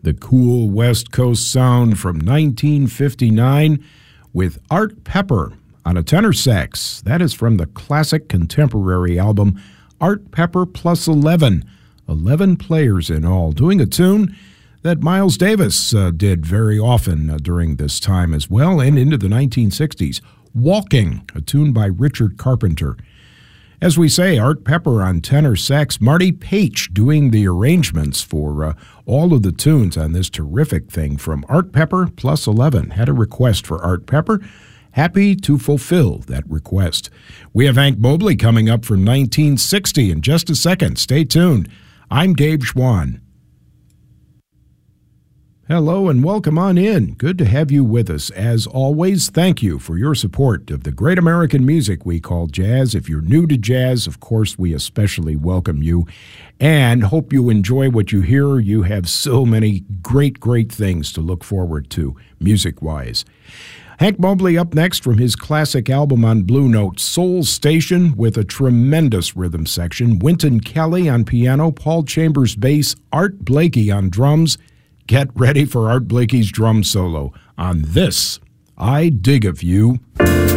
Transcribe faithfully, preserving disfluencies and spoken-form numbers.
the cool West Coast sound from nineteen fifty-nine with Art Pepper on a tenor sax. That is from the classic contemporary album Art Pepper Plus eleven. eleven players in all, doing a tune that Miles Davis uh, did very often uh, during this time as well and into the nineteen sixties. Walking, a tune by Richard Carpenter. As we say, Art Pepper on tenor sax, Marty Paich doing the arrangements for uh, all of the tunes on this terrific thing from Art Pepper Plus eleven. Had a request for Art Pepper. Happy to fulfill that request. We have Hank Mobley coming up from nineteen sixty in just a second. Stay tuned. I'm Dave Schwann. Hello and welcome on in. Good to have you with us. As always, thank you for your support of the great American music we call jazz. If you're new to jazz, of course, we especially welcome you and hope you enjoy what you hear. You have so many great, great things to look forward to music-wise. Hank Mobley up next from his classic album on Blue Note, Soul Station, with a tremendous rhythm section. Wynton Kelly on piano, Paul Chambers bass, Art Blakey on drums. Get ready for Art Blakey's drum solo on this, I Dig of You.